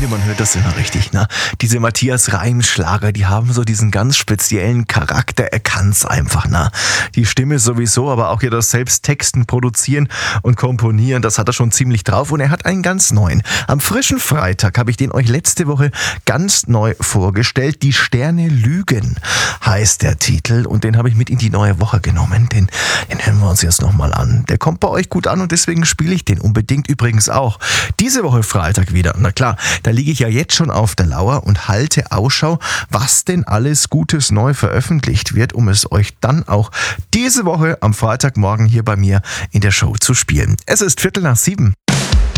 man hört das immer richtig, ne? Diese Matthias Reim-Schlager, die haben so diesen ganz speziellen Charakter, er kann's einfach, ne? Die Stimme sowieso, aber auch hier das selbst Texten, Produzieren und Komponieren, das hat er schon ziemlich drauf und er hat einen ganz neuen. Am frischen Freitag habe ich den euch letzte Woche ganz neu vorgestellt. Die Sterne lügen heißt der Titel und den habe ich mit in die neue Woche genommen. Den hören wir uns jetzt nochmal an. Der kommt bei euch gut an und deswegen spiele ich den unbedingt übrigens auch. Diese Woche Freitag wieder. Na klar, da liege ich ja jetzt schon auf der Lauer und halte Ausschau, was denn alles Gutes neu veröffentlicht wird, um es euch dann auch diese Woche am Freitagmorgen hier bei mir in der Show zu spielen. Es ist 6:15.